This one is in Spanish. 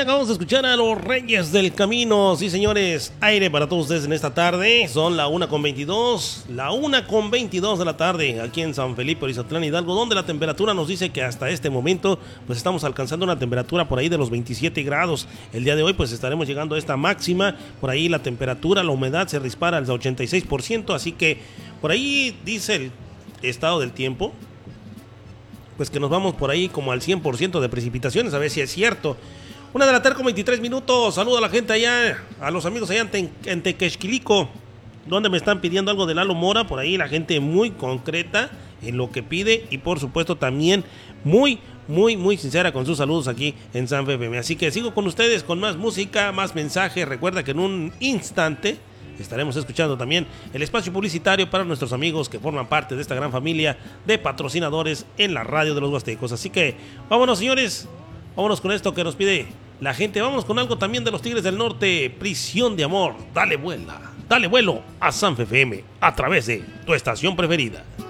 acabamos de escuchar a los Reyes del Camino. Sí, señores, aire para todos ustedes en esta tarde. Son la 1:22, la 1:22 de la tarde, aquí en San Felipe, Orizatlán, Hidalgo, donde la temperatura nos dice que hasta este momento pues estamos alcanzando una temperatura por ahí de los 27 grados. El día de hoy pues estaremos llegando a esta máxima. Por ahí la temperatura, la humedad se dispara al 86%, así que por ahí dice el estado del tiempo pues que nos vamos por ahí como al 100% de precipitaciones, a ver si es cierto. 1:23 Saludo a la gente allá, a los amigos allá en Tequexquilico, donde me están pidiendo algo de Lalo Mora. Por ahí la gente muy concreta en lo que pide y por supuesto también muy sincera con sus saludos aquí en San FM. Así que sigo con ustedes con más música, más mensajes. Recuerda que en un instante estaremos escuchando también el espacio publicitario para nuestros amigos que forman parte de esta gran familia de patrocinadores en la radio de los Huastecos. Así que vámonos, señores, vámonos con esto que nos pide la gente. Vámonos con algo también de los Tigres del Norte, Prisión de Amor. Dale vuelo a San FM a través de tu estación preferida.